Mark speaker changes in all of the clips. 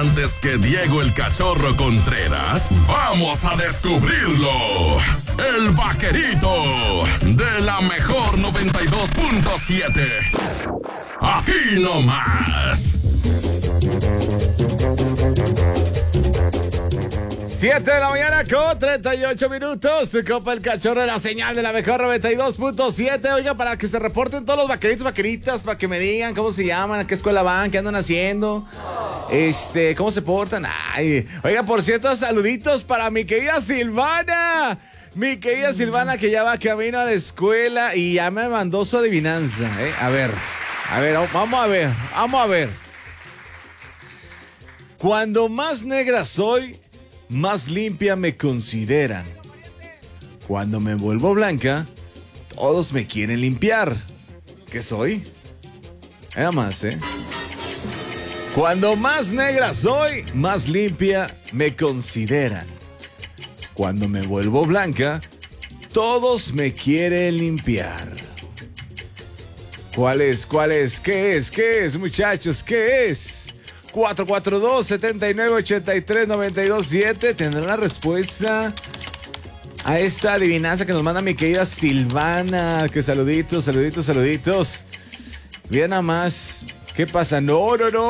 Speaker 1: antes que Diego el Cachorro Contreras, vamos a descubrirlo. El vaquerito de la mejor 92.7. Aquí nomás.
Speaker 2: 7 de la mañana con 38 minutos. Tu copa el cachorro de la señal de la mejor 92.7. Oiga, para que se reporten todos los vaqueritos, vaqueritas, para que me digan cómo se llaman, a qué escuela van, qué andan haciendo, cómo se portan. Ay, oiga, por cierto, saluditos para mi querida Silvana. Mi querida Silvana, que ya va camino a la escuela y ya me mandó su adivinanza. A ver, vamos a ver. Cuando más negra soy, más limpia me consideran. Cuando me vuelvo blanca, todos me quieren limpiar. ¿Qué soy? Nada más, Cuando más negra soy, más limpia me consideran. Cuando me vuelvo blanca, todos me quieren limpiar. ¿Cuál es? ¿Qué es, muchachos? ¿Qué es? 442-7983-927. ¿Tendrán la respuesta a esta adivinanza que nos manda mi querida Silvana? Que saluditos. Bien nada más. ¿Qué pasa? No.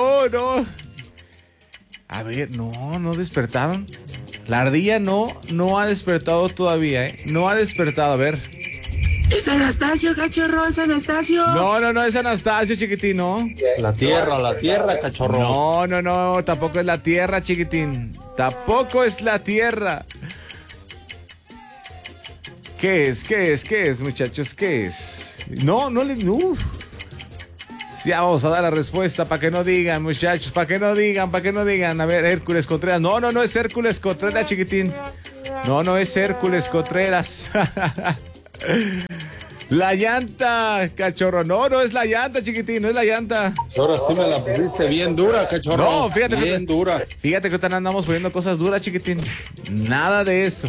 Speaker 2: A ver, no despertaron. La ardilla no ha despertado todavía, No ha despertado, a ver.
Speaker 3: Es Anastasio, cachorro, es Anastasio.
Speaker 2: No, es Anastasio, chiquitín, ¿no?
Speaker 4: La tierra, cachorro.
Speaker 2: No, tampoco es la tierra, chiquitín. Tampoco es la tierra. ¿Qué es, muchachos? ¿Qué es? No. Ya vamos a dar la respuesta para que no digan, muchachos, para que no digan. A ver, Hércules Contreras. No es Hércules Contreras, chiquitín. No es Hércules Contreras. La llanta, cachorro. No es la llanta, chiquitín, no es la llanta.
Speaker 4: Ahora sí me la pusiste bien dura, cachorro.
Speaker 2: No, fíjate.
Speaker 4: Bien dura.
Speaker 2: Fíjate que ahorita andamos poniendo cosas duras, chiquitín. Nada de eso.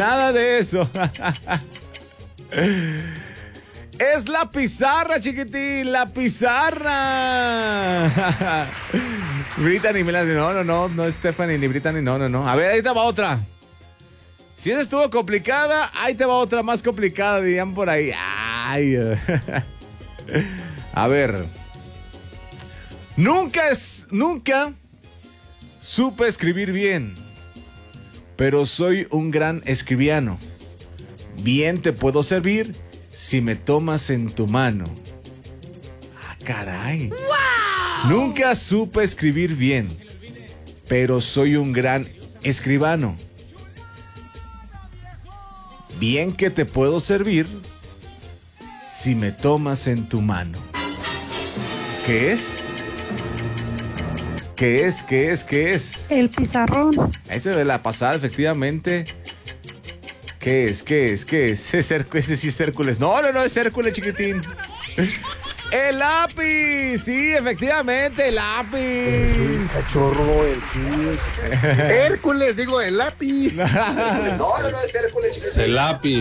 Speaker 2: Es la pizarra, chiquitín, la pizarra. Brittany, no, Stephanie ni Brittany, no. A ver, ahí te va otra. Si esa estuvo complicada, ahí te va otra más complicada, dirían por ahí. Ay. A ver. Nunca supe escribir bien, pero soy un gran escribiano. Bien te puedo servir si me tomas en tu mano. Caray. ¡Wow! Nunca supe escribir bien, pero soy un gran escribano. Bien que te puedo servir si me tomas en tu mano. ¿Qué es? ¿Qué es?
Speaker 5: El pizarrón.
Speaker 2: Ese de la pasada, efectivamente. ¿Qué es? Ese sí es Hércules. No, es Hércules, chiquitín. ¡El lápiz! Sí, efectivamente, el lápiz.
Speaker 4: El cachorro, el gis.
Speaker 3: Hércules, digo, el lápiz.
Speaker 4: No es Hércules, chiquitín. El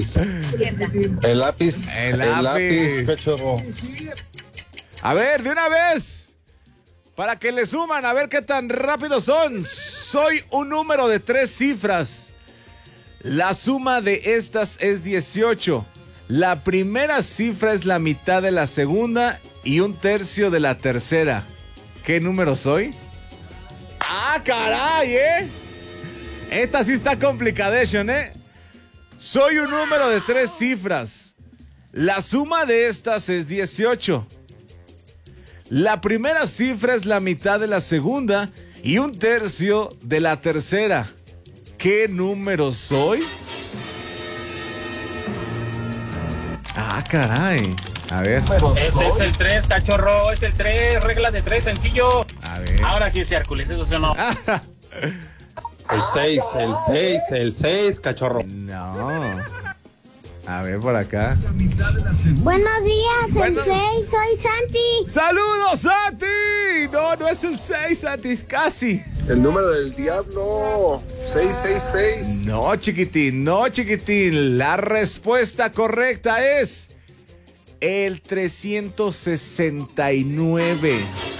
Speaker 4: lápiz, cachorro.
Speaker 2: A ver, de una vez. Para que le suman, a ver qué tan rápido son. Soy un número de 3 cifras. La suma de estas es 18. La primera cifra es la mitad de la segunda y 1/3 de la tercera. ¿Qué número soy? ¡Ah, caray, Esta sí está complicadation, Soy un número de 3 cifras. La suma de estas es 18. La primera cifra es la mitad de la segunda y 1/3 de la tercera. ¿Qué número soy? Ah, caray. A ver.
Speaker 6: Ese es el 3, cachorro. Es el 3. Regla de 3, sencillo.
Speaker 2: A ver.
Speaker 6: Ahora sí es Hércules, eso sí o no.
Speaker 4: El 6, cachorro.
Speaker 2: No. A ver, por acá.
Speaker 5: Buenos días, el 6, soy Santi.
Speaker 2: ¡Saludos, Santi! No es el 6, Santi, es casi.
Speaker 3: El número del diablo, 666.
Speaker 2: No, chiquitín. La respuesta correcta es El 369.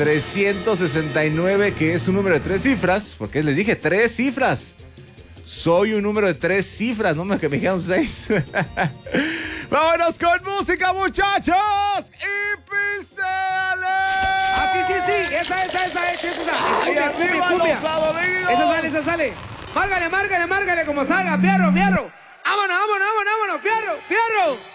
Speaker 2: 369, que es un número de 3 cifras, porque les dije 3 cifras. Soy un número de 3 cifras, no que me dijeron 6. Vámonos con música, muchachos. Y pisteles.
Speaker 7: Ah, sí. Esa. Cumbia. Esa sale. Márgale como salga, fierro. Vámonos, fierro.